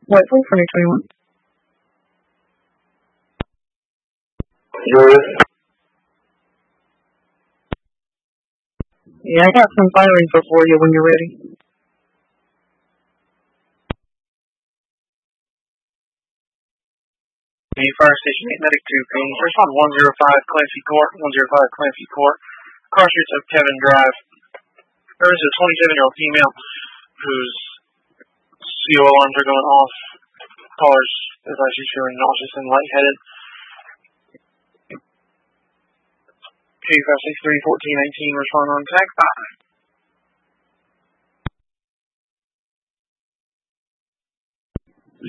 Whiteville 2021. Julius? Yeah, I got some fire info for you when you're ready. Fire Station 8, Medic 2, Ping. Respond 105 Clancy Court, 105 Clancy Court. Cross streets of Kevin Drive. There is a 27-year-old female whose CO alarms are going off. Callers is actually feeling nauseous and lightheaded. K563-1419, respond on tag 5.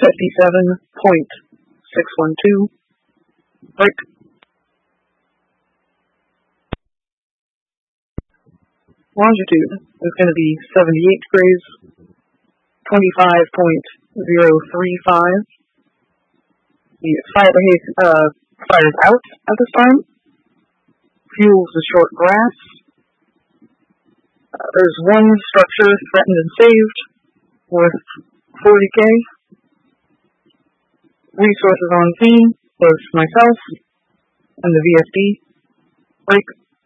57.612. Break. Longitude is going to be 78 degrees, 25.035. The fire is out at this time. Fuels is short grass. There's one structure threatened and saved with 40K. Resources on scene was myself and the VSD. Break.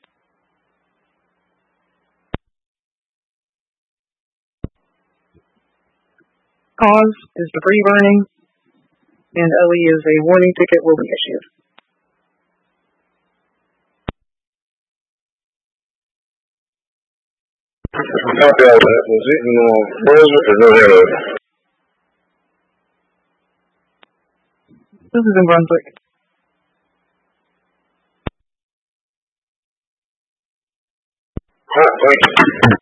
Cause is debris burning, and LE is a warning ticket will be issued. Copy all that. Was it in Brunswick or North? This is in Brunswick. Alright, thank you.